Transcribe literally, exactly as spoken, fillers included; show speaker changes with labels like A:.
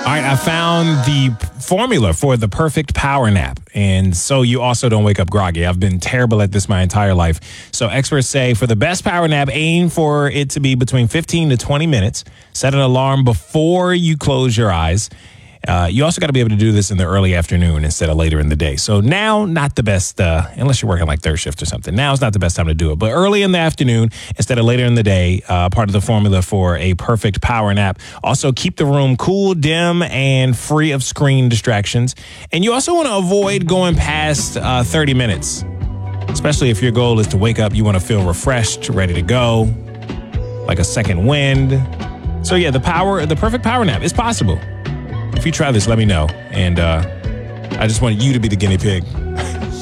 A: All right, I found the formula for the perfect power nap. And so you also don't wake up groggy. I've been terrible at this my entire life. So experts say for the best power nap, aim for it to be between fifteen to twenty minutes. Set an alarm before you close your eyes. Uh, you also got to be able to do this in the early afternoon instead of later in the day. So now, not the best, uh, unless you're working like third shift or something. Now is not the best time to do it. But early in the afternoon instead of later in the day, uh, part of the formula for a perfect power nap. Also, keep the room cool, dim, and free of screen distractions. And you also want to avoid going past uh, thirty minutes, especially if your goal is to wake up. You want to feel refreshed, ready to go, like a second wind. So yeah, the power, the perfect power nap is possible. If you try this, let me know. And uh, I just want you to be the guinea pig.